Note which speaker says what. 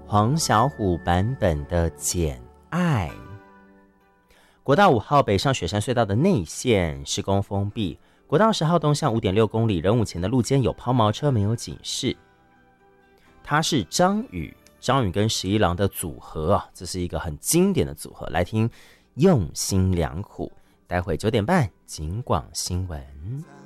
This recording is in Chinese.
Speaker 1: 黄小琥版本的《简爱》。国道5号北上雪山隧道的内线施工封闭，国道10号东向 5.6 公里，仁武前的路肩有抛锚车，没有警示。它是张宇跟十一郎的组合啊，这是一个很经典的组合。来听用心良苦，待会9点半警广新闻。